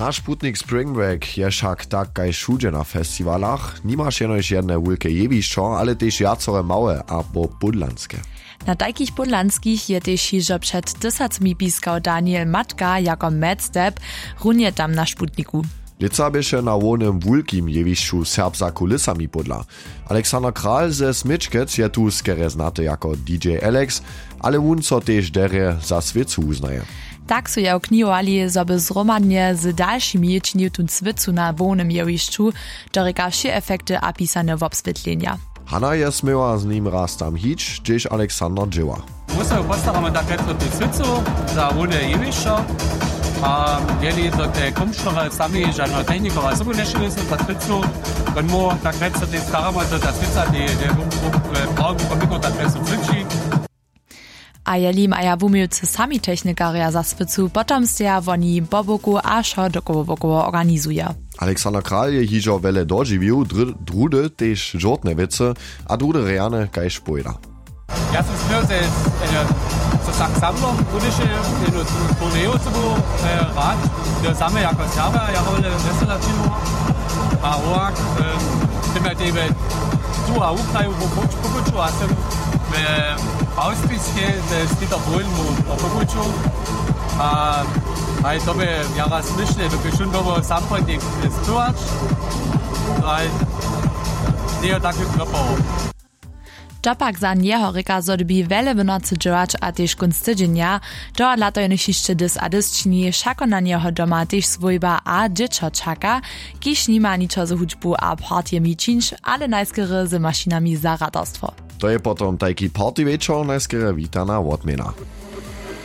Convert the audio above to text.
Nasz Sputnik Spring Break je však tak kaj všude na festiwalach. Nimaš jenož jedne wielkie jewišćo, ale też jacore małe abo budlanske. Na takich budlanskich je też hižo przed 10 piskał Daniel Matka jako medstep runie tam na Sputniku. Lica běše na wonym wielkim jewišću Serb za kulisami podla. Aleksander Kral ze Smyczkec je tu skere znate jako DJ Alex, ale wun co też dere za svicu uznaje. Tak su je okniwali, zoby zromadnie z dalszymi činil tun svicu na wonym jewišću, doreka wszy efekty apisane w obswietlenia. Hanna je smiała z nim raz tam hić, gdzieś Aleksander dzieła. Musimy postaramy tak retro tu svicu za wone jewišćo. A jeli do te komštore sami žadno tehnikova sobu nešili su za svicu, kad mu tak reco te staramo do ta svica, de pravu komiko tak reco sviči. A jeli maja wumiłcy sami technikaria za svicu, potom se woni boboku a šo dokowo organizuje. Aleksander Kral je hižo vele doživił, drude też żortne wice, a drude rejane kaj špojda. Ja sam smio se so tak samlo, budyše jednu turneju sobu rad, de same jako Serba, ja hole vesela činu, a ovak, tebe tebe tu a Ukraju pokuču, a sam auspiske z Dieter Bohlen pokuču, a to be jara smišne, da šun dobo sam podnik stuvač, a nije takvi propao. Dopak za nieho reka zodobi wele w nocy działać a też kunst tydzienia, do latojne hiszcze dys a dysčini, šako na nieho doma też swojba a dziecko czaka, kiż nima niczo z hudźbu a partyjemi činš, ale najskere z maszynami za radostwo. To je potom tajki party večer, najskere witana odmena.